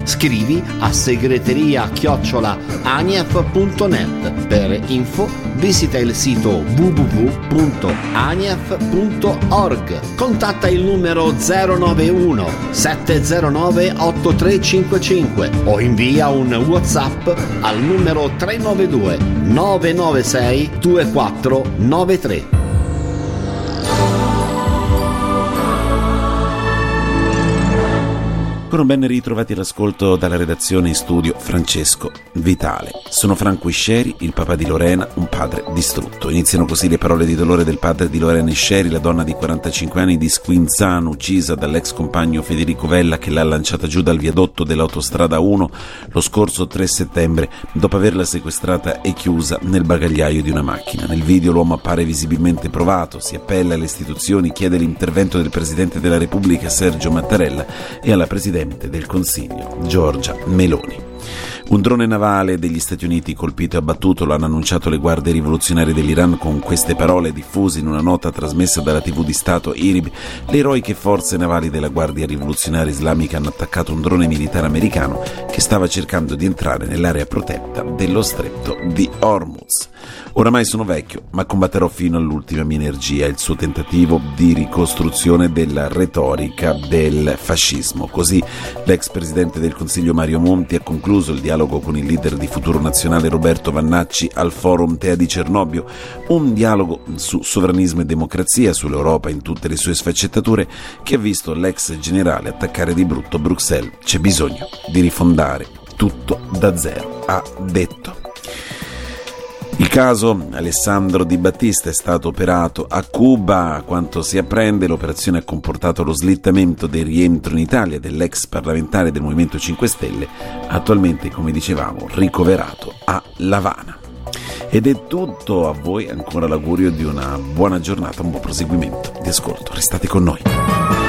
Scrivi a segreteria@anief.net. Per info visita il sito www.anief.org. Contatta il numero 091 709 8355 o invia un WhatsApp al numero 392 996 2493. Ancora ben ritrovati all'ascolto dalla redazione in studio Francesco Vitale. Sono Franco Isceri, il papà di Lorena, un padre distrutto. Iniziano così le parole di dolore del padre di Lorena Isceri, la donna di 45 anni di Squinzano, uccisa dall'ex compagno Federico Vella che l'ha lanciata giù dal viadotto dell'autostrada 1 lo scorso 3 settembre dopo averla sequestrata e chiusa nel bagagliaio di una macchina. Nel video l'uomo appare visibilmente provato, si appella alle istituzioni, chiede l'intervento del Presidente della Repubblica Sergio Mattarella e alla Presidente del Consiglio Giorgia Meloni. Un drone navale degli Stati Uniti colpito e abbattuto, lo hanno annunciato le guardie rivoluzionarie dell'Iran con queste parole diffuse in una nota trasmessa dalla TV di Stato IRIB. Le eroiche forze navali della Guardia Rivoluzionaria Islamica hanno attaccato un drone militare americano che stava cercando di entrare nell'area protetta dello stretto di Hormuz. Oramai sono vecchio, ma combatterò fino all'ultima mia energia il suo tentativo di ricostruzione della retorica del fascismo. Così l'ex presidente del Consiglio Mario Monti ha concluso il dialogo con il leader di Futuro Nazionale Roberto Vannacci al Forum Tea di Cernobbio, un dialogo su sovranismo e democrazia, sull'Europa in tutte le sue sfaccettature, che ha visto l'ex generale attaccare di brutto Bruxelles. C'è bisogno di rifondare tutto da zero, ha detto. Il caso Alessandro Di Battista è stato operato a Cuba. A quanto si apprende, l'operazione ha comportato lo slittamento del rientro in Italia dell'ex parlamentare del Movimento 5 Stelle, attualmente, come dicevamo, ricoverato a L'Avana. Ed è tutto, a voi ancora l'augurio di una buona giornata, un buon proseguimento di ascolto. Restate con noi.